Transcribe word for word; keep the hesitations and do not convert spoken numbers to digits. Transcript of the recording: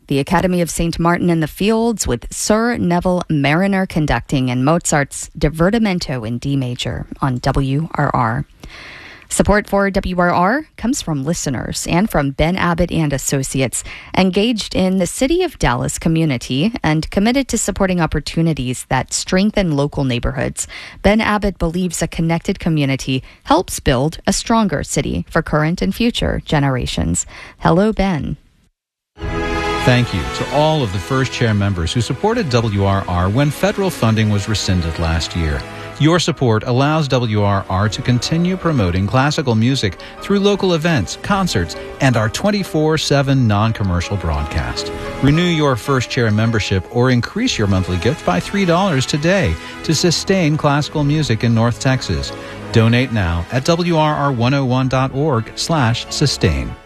The Academy of Saint Martin in the Fields with Sir Neville Mariner conducting and Mozart's Divertimento in D major on W R R. Support for W R R comes from listeners and from Ben Abbott and Associates, engaged in the City of Dallas community and committed to supporting opportunities that strengthen local neighborhoods. Ben Abbott believes a connected community helps build a stronger city for current and future generations. Hello, Ben. Thank you to all of the First Chair members who supported W R R when federal funding was rescinded last year. Your support allows W R R to continue promoting classical music through local events, concerts, and our twenty-four seven non-commercial broadcast. Renew your First Chair membership or increase your monthly gift by three dollars today to sustain classical music in North Texas. Donate now at W R R one oh one dot org slash sustain.